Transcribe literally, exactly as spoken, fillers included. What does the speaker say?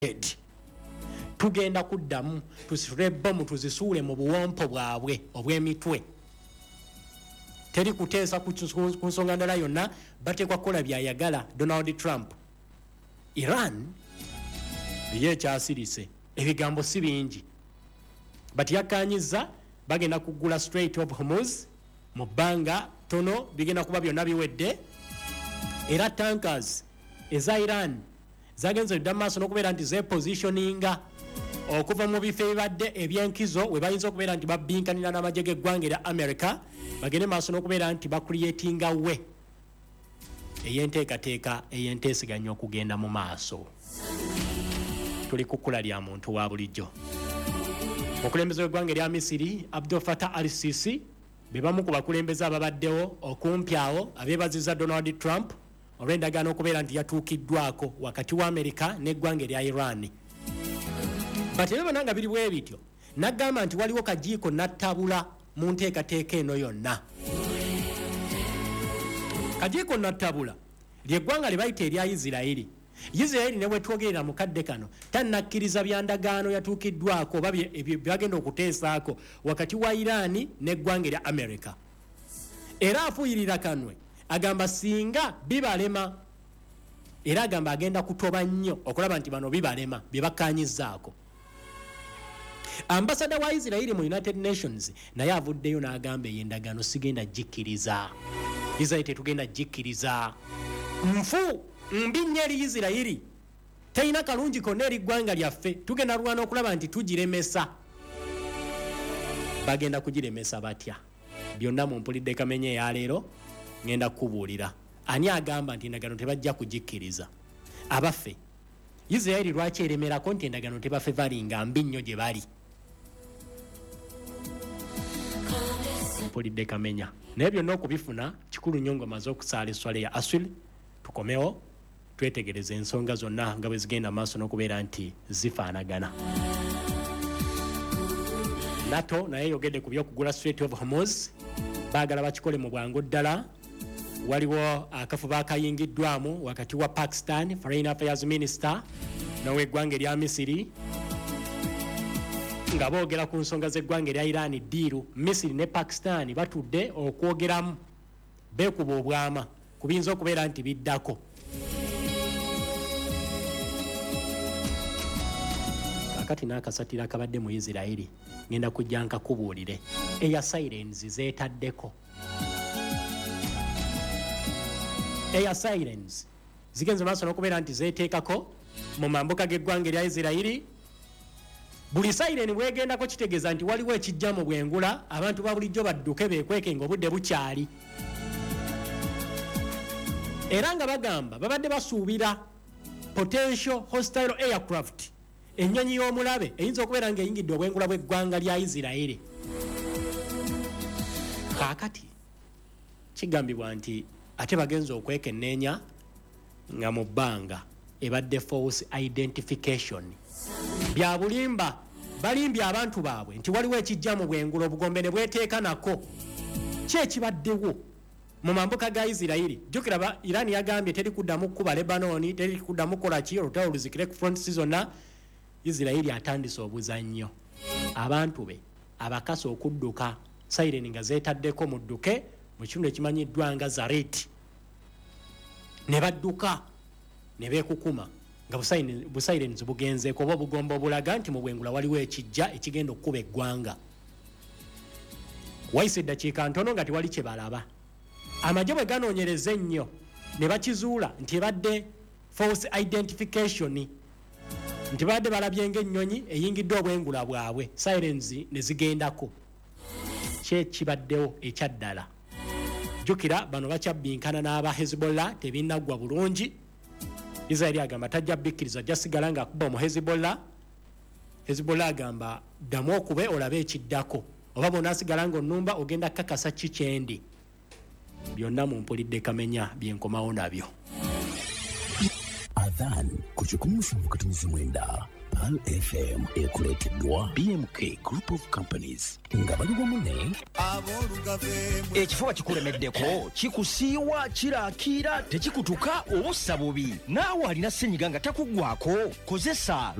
tugenda kuddamu tusitule bommu tuzisuule mu buwompo bwabwe obw'emitwe. Teri kuteesa ku nsonga ndala yonna bateekwa kukola byayagala Donald Trump. Iran ye kyasirise ebigambo si bingi bati yakkaanyiza bagenda kugula Strait of Hormuz mu bbanga tono bigenda kuba byonna biwedde era tankers eza Iran zagenze dda maaso n'okubeera nti zepositioninga okuva mu bifo ebibadde ebyenkizo we bayinza okubeera nti babinkanira n'amagye g'eggwanga erya America bagende maaso n'okubeera nti bakuliyetinga we ey'enteekateeka ey'enteesiganya okugenda mu maaso. Tuli kukula lya muntu wa bulijjo. Okulembeze w'eggwanga erya Misiri Abdel Fattah al-Sisi be bamu ku bakulembeze ababaddewo okumpi awo abeebaziza Donald Trump olw'endagaano okubeera nti yatuukiddwako wakati wa Amerika n'eggwanga erya Iran. Bati ebyo bonna nga biri bwe bityo n'agamba nti waliwo kajiiko nattabula mu nteekateeka eno yonna. Kajiiko nattabula ly'eggwanga lye bayita erya Isirayiri. Isirayiri ne bwe twogerera mu kadde kano tannakkiriza bya ndagaano yatuukiddwako oba byagenda okuteesaako wakati wa Iran n'eggwanga erya Amerika. Era afuuyirira kanwe agamba singa bibalema era agamba agenda kutoba nnyo okulaba nti bano bibalema bye bakkaanyizzaako. Ambasada wa Isirayiri mu United Nations naye avuddeyo n'agamba ey'endagaano sigenda gikkiriza. Isirayiri tetugenda gikkiriza. Nfu mbinnya eri Isirayiri teyina kalungi konna eri ggwanga lyaffe tugenda lwana okulaba nti tugiremesa. Bagenda kugiremesa batya? Byonna mumpulidde Kamenya eya leero ngenda kukubuulira. Ani agamba nti endagaano tebajja kugikkiriza? Abaffe Isirayiri lwaki eremerako nti endagaano tebaffe balinga mbinnyo gye bali? Mumpulidde Kamenya. Naye byonna okubifuna kikulu nnyo ng'omaze okusaala esswala ya aswili tukomewo twetegereze ensonga zonna nga bwe zigenda maaso n'okubeera nti zifaanagana. NATO naye yogedde ku by'okugula Strait of Hormuz baagala bakikole mu bwangu ddala. Waliwo akafuba akayingiddwamu wakati wa Pakistan Foreign Affairs Minister n'ow'eggwanga erya Misiri nga boogera ku nsonga z'eggwanga erya Iran ddiiru. Misiri ne Pakistan batudde okwogeramu beekuba obwama ku biyinza okubeera nti biddako. Kakati n'akasatira akabadde mu Isirayiri ngenda kujja nkakubuulire eya sirens zeetaddeko. Eya sirens zigenze maaso n'okubeera nti zeeteekako mu mambuka g'eggwanga erya Isirayiri. Buli siren bwegendako kitegeeza nti waliwo ekijja mu bwengula abantu ba bulijjo badduke beekweke ng'obudde bukyali. Era nga bagamba babadde basuubira potential hostile aircraft ennyonyi y'omulabe eyinza okubeera ng'eyingidde obwengula bw'eggwanga lya Isirayiri. Kaakati kigambibwa nti ate bagenza okwekenneenya nga mu bbanga ebadde false identification. Bya bulimba balimbye abantu baabwe nti waliwo ekijja mu bwengula obugombe ne bweteeka nako. Ki ekibaddewo mu mambuka ga Isirayiri? Jjukira ba Iran yagambye teri kuddamu kuba Lebanon, teri kuddamu kola ki olutalo luzikire ku front season. Isirayiri atandise obuzannyo abantu be abakasa okudduka siren nga zeetaddeko mudduke mu kitundu ekimanyiddwa nga Zaret ne badduka ne beekukuma nga busirens bugenzeeko oba obugomba obulaga nti mu bwengula waliwo ekijja ekigenda okukuba eggwanga. Wayise eddakiika ntono nga tewali kye balaba. Amagye bwe ganoonyereza ennyo ne bakizuula nti ebadde false identification, nti badde balabye ng'ennyonyi eyingidde obwengula bwabwe sirens ne zigendako. Kye kibaddewo ekyaddala? Jjukira bano bakyabbinkana n'aba Hezbollah tebinnaggwa bulungi. Israeli agamba tajja bikkiriza ajja sigala ng'akuba mu Hezbollah. Hezbollah agamba ddamu okube olabe ekiddako oba bw'onaasigala ng'onnumba ogenda kkakasa ki kyendi. Byonna mumpulidde Kamenya byenkomawo nabyo. Ramadhan ku kikumi musanvu katumiza mwenda. Pal F M ekuleeteddwa B M K Group of Companies nga bali wamu ne ekifuba kikulemeddeko kikusiiwa kiraakira tekikutuka obusa bubi naawe alina ssenyiga nga takuggwako kozesa